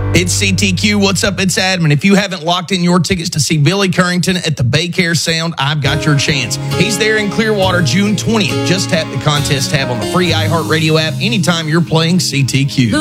It's CTQ. What's up? It's Adam. If you haven't locked in your tickets to see Billy Currington at the Baycare Sound, I've got your chance. He's there in Clearwater June 20th. Just tap the contest tab on the free iHeartRadio app anytime you're playing CTQ.